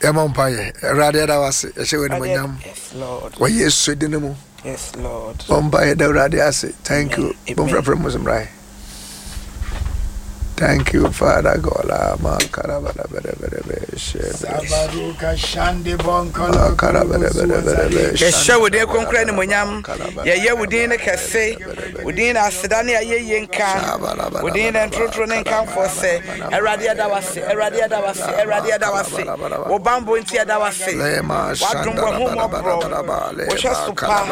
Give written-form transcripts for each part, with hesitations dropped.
Yamompaye, Radia was a show in Manyam. Yes, Lord. Why, yes, Swedinamo. Yes, Lord. Bombay, the Radiasi. Thank you. Bomfra Muslim, right? Thank you, Father Gola. Makarabada, Sabaruka Shande Bonkola Kesha with the concrete Munyam, Yaya within a cafe, within a Sedania Yenka, within a Trotron come for say, Eradia Dawasi, Eradia Dawasi, Eradia Dawasi, Obambo in Tia Dawasi, Wadumbo Homo Bro, Oshasupa,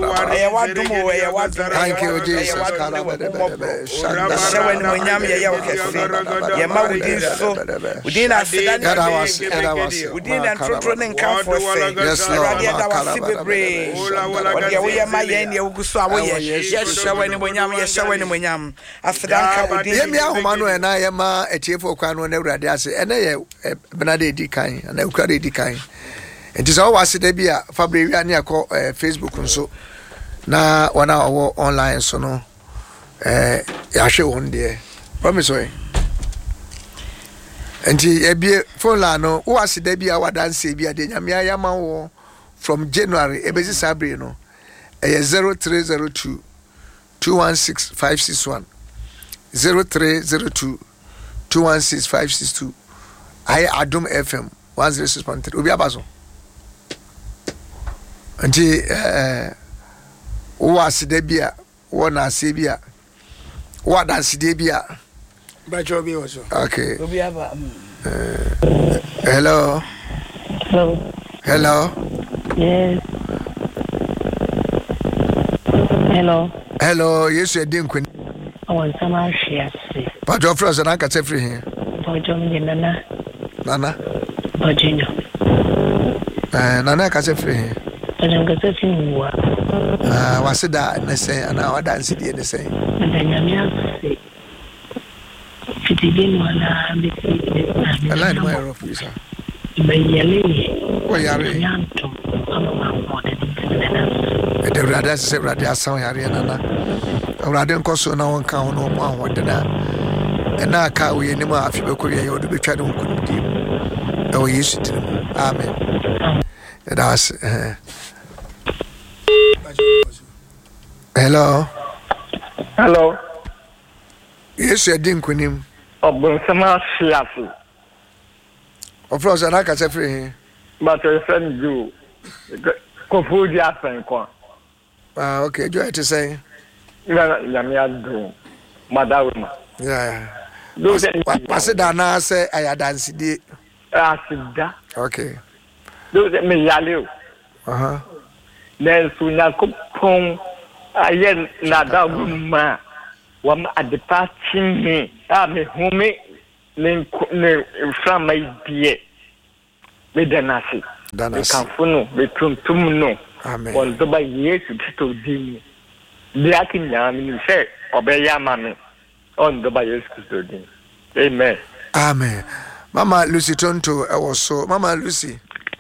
thank you, Jesus. Shawen Munyam Yaya. Yama within so within a sedan within a trotron come for say yes Lord what we are my end you go so away yes shawen munyam yes shawen munyam asedan ka within yemi ahomano e na yema etiefo kwano na urade ase ene ye benade di kan na ukade di kan enti so wase da bia fabre wi ane akọ Facebook nso na wana owo online so no ya hwe won de promise way. And ye phone la no was de bia wadanse bia de nyamia yama wo from January ebezi sabre no 0302 216 561 0302 216 562 I Adum FM 106.3 obi abazo. And was de bia wona se bia wadanse de bia. Okay. Hello. Hello. Hello. Yes. Hello. Hello. Yes, you didn't quit. I want some shares. But your friends and I can say free here. Nana. Nana. Virginia. Nana can say free here. I don't get to see what. Was it that? And I say, and I dance it in the same. And then I'm Fitibin wala bisi I like my officer. Bayali. Why are you? Yanto. The brother said, "Radia sound Ariana." Radin Cosso now and count no more what did and now can we anymore after the Korea or the Bichad on couldn't do. Oh, yes, amen. And that's hello. Hello. Yes, you didn't quit him. Sama Siafu. Of course, and I can say free. But a friend you Kofudia Franco. Okay, do you have to say? Yamia do. Madame. Yeah. Was it Dana say I had danced it? Okay. Those that me yalu. Then soon I could pong. I yet nada woman. Wam adipati me me home ne from my dear me danasi me kanfuno me tuntum no amen on do ba yesu to dim dia kinya me say obeya ma me on do ba yesu to dim amen amen. Mama Lucy Tonto I was so Mama Lucy.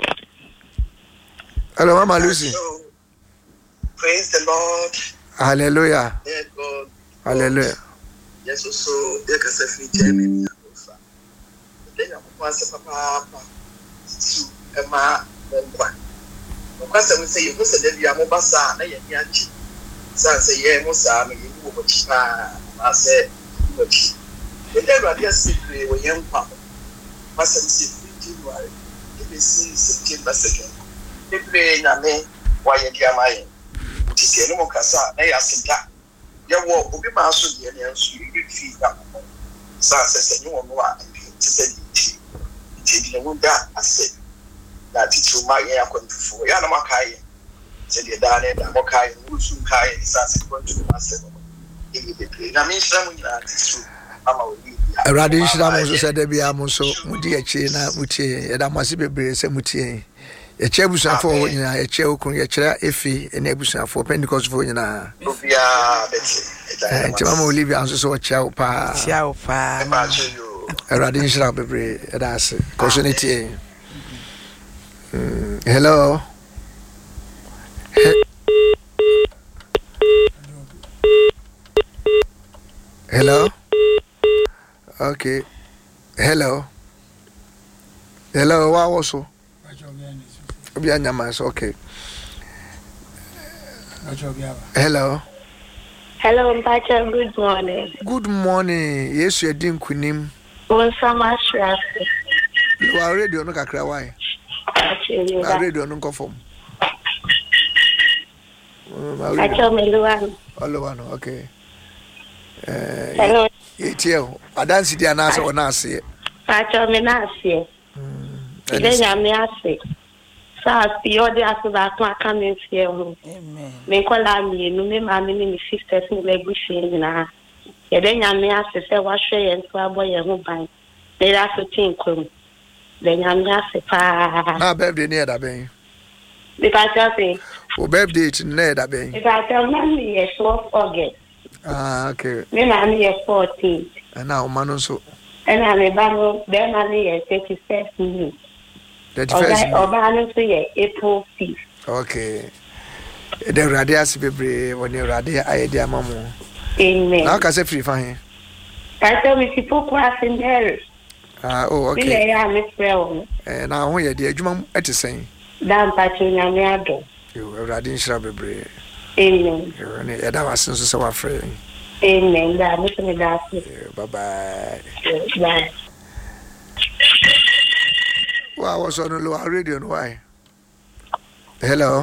Hello Mama Lucy. Praise the Lord. Hallelujah. Yeah, God. Hallelujah. Yes, so there can say free Germany. Then I'm going to papa to Emma Monkwan. Because we say you must have your mobasa, and Yanchi. So I say, yeah, Mosa, you will watch. I said, watch. The never just simply were young papa. Must have seen January. If you see September 2nd, they play Name, why you get my Tiano Casa, they are Sinta. Ya wo obi ma so de ne nso yi fi da mo sa se ni won wa ti se ti de won da ase da ti tu ma ya akwantufu ya na makai se de da ne da makai wo su kai sa se kwantufu ase no e de play na mi sra mu na ti su ama wo bi Radin shira mo so se de bia mo so mudi achi na mutie ya da mo se bebre se mutie ye che busuafo wo nyina ye che okun ye kira efi ene busuafo Pentecost fo nyina obia beti nti mama Olivia anso so chiao pa Radin shira bebre da ase kosunity hello hello okay hello what also Obia nyama so okay. Hello. Hello, Mpacha. Good morning. Good morning. Yes, you din kunim. On sama stress. You are radio no kakra why? Actually, Radio no confirm. Actually, Luan. Luan, okay. Hello. Yetio. Adansi dia na so na ase. Actually, na ase. Then ya me ase. Sa pio de ase ba to aka me fie ho. Amen. Me kola mi no me ma me ni sisters ni le bushi na. Ye de nya me ase se wa hwe ye nto aboye ho ban. De da so tin kom. De nya me ase pa. Na birthday ni da ben. The pastor say. O birthday ni da ben. The pastor man is 12 August. Ah, okay. Me na me 14. Na o manu so. And I'm a bano, then I'm a 31st May. 31st May. Obano say April 5th. Okay. The radio Sibebre when you radio idea mamu. Amen. Now can say free fine. I tell me people cross in there. Ah, oh, okay. Bile ya me frɛ. Na ho ye de adwuma ete sen. Dan patronya me ado. Yo, radio nshira bebre. Amen. Yo, ne ya da wasen so se wa frɛ. Amen. Da me se da. Bye bye. Bye. Wow, was on low radio no why? Hello.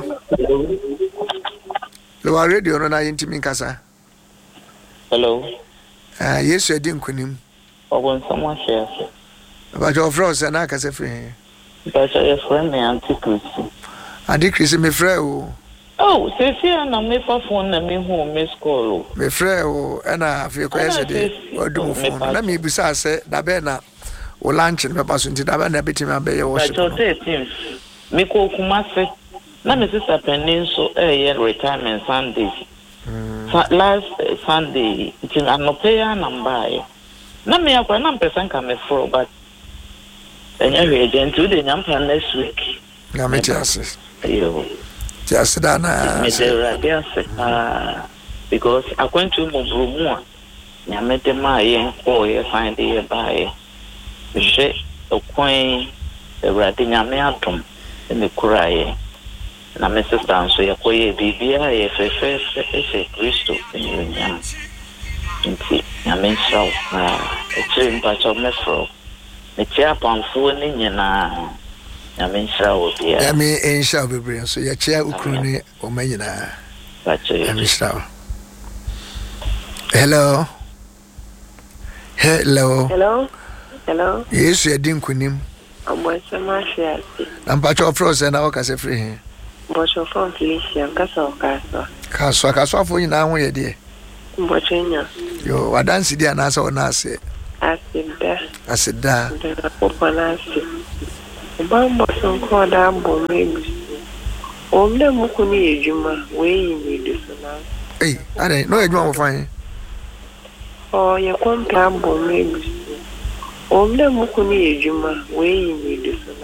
Low radio no na yintimi nkasa. Hello. Yes, you didn't kunim. When someone shares. But your frost and I can say free. But your friend, my Auntie Chrissy. Auntie Chrissy, me frère. Oh, say, and I make a phone and me home, Miss Colo. Me frère, and I feel question. Or do phone. Let me besides say, Dabena or lunch and papa soon to Dabana bit him a bay or so. Me call Kumasi. Let me sister Penny so retirement Sunday. Last Sunday, it's an anopea number. Na me akwa na person come for but enye agent to the nyampa next week. Na me just. Yo. Just dana. Me there because I went to Mubrumu a nyamete ma ye ko ye find ye buy. She okwan ewrade nyame atom me kuraye. Na me sister so ye ko ye bibia ye fefe e Kristo en nyam. Nti nyame nhyira na ekiri mpacho mefro me tia pamfo ni nyina nyame nhyira wo bia nyame nhyira bebre so ye chia ukru ni o manyina pacho nyame nhyira. Hello. Yes, you didn't kunim. Amwasema shiasi. Ampacho froze na o ka se free he. Mbocho from Felicia kaswa. Kaswa fo nyina ho ye de. Mbochenya. Yo, wadansi dia na asa ona ase. Asida. Ndena popanasi. Mbambo sonko da mbomegi. Omle mukuni ejuma weyi ni disona. Ade, no ejuma mo fan. Oh, ye kwampa mbomegi. Omle mukuni ejuma weyi ni disona.